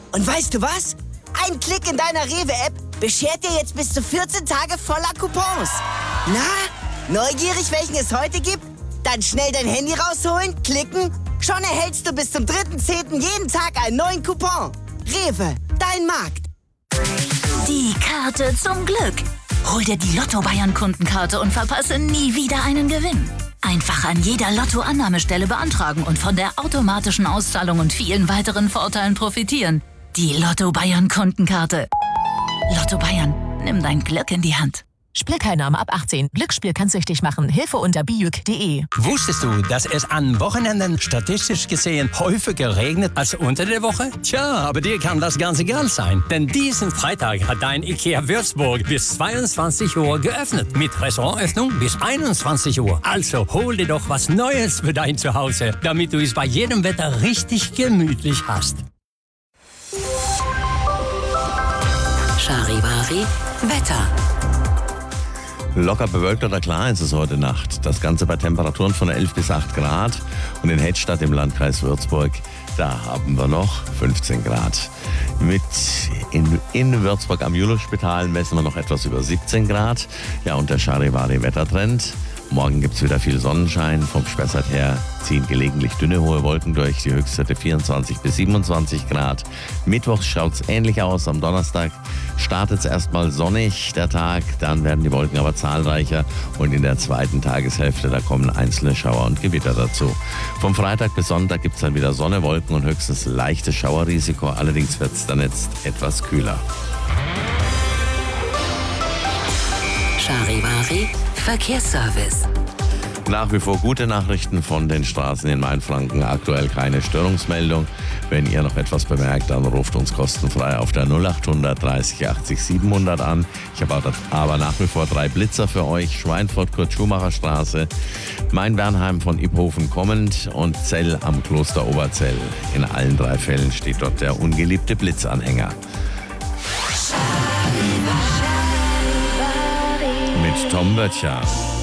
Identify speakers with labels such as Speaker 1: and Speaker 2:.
Speaker 1: Und weißt du was? Ein Klick in deiner Rewe-App beschert dir jetzt bis zu 14 Tage voller Coupons. Na, neugierig, welchen es heute gibt? Dann schnell dein Handy rausholen, klicken. Schon erhältst du bis zum 3.10. jeden Tag einen neuen Coupon. Rewe, dein Markt.
Speaker 2: Die Karte zum Glück. Hol dir die Lotto Bayern Kundenkarte und verpasse nie wieder einen Gewinn. Einfach an jeder Lotto-Annahmestelle beantragen und von der automatischen Auszahlung und vielen weiteren Vorteilen profitieren. Die Lotto Bayern Kundenkarte. Lotto Bayern, nimm dein Glück in die Hand.
Speaker 3: Spielteilnahme ab 18. Glücksspiel kann süchtig machen. Hilfe unter biüc.de.
Speaker 4: Wusstest du, dass es an Wochenenden statistisch gesehen häufiger regnet als unter der Woche? Tja, aber dir kann das ganz egal sein. Denn diesen Freitag hat dein IKEA Würzburg bis 22 Uhr geöffnet. Mit Restaurantöffnung bis 21 Uhr. Also hol dir doch was Neues für dein Zuhause, damit du es bei jedem Wetter richtig gemütlich hast.
Speaker 5: Charivari Wetter.
Speaker 6: Locker bewölkt oder klar ist es heute Nacht. Das Ganze bei Temperaturen von 11 bis 8 Grad. Und in Hettstadt im Landkreis Würzburg, da haben wir noch 15 Grad. In Würzburg am Juliusspital messen wir noch etwas über 17 Grad. Ja, und der Charivari-Wettertrend. Morgen gibt es wieder viel Sonnenschein. Vom Spessart her ziehen gelegentlich dünne, hohe Wolken durch. Die Höchstwerte 24 bis 27 Grad. Mittwochs schaut es ähnlich aus. Am Donnerstag startet es erstmal sonnig, der Tag. Dann werden die Wolken aber zahlreicher. Und in der zweiten Tageshälfte, da kommen einzelne Schauer und Gewitter dazu. Vom Freitag bis Sonntag gibt es dann wieder Sonne, Wolken und höchstens leichtes Schauerrisiko. Allerdings wird es dann jetzt etwas kühler.
Speaker 5: Charivari Verkehrsservice.
Speaker 6: Nach wie vor gute Nachrichten von den Straßen in Mainfranken. Aktuell keine Störungsmeldung. Wenn ihr noch etwas bemerkt, dann ruft uns kostenfrei auf der 0800 30 80 700 an. Ich habe aber nach wie vor 3 Blitzer für euch. Schweinfurt, Kurt-Schumacher-Straße, Main-Bernheim von Iphofen kommend und Zell am Kloster Oberzell. In allen 3 Fällen steht dort der ungeliebte Blitzanhänger. Mit Tom Böttcher.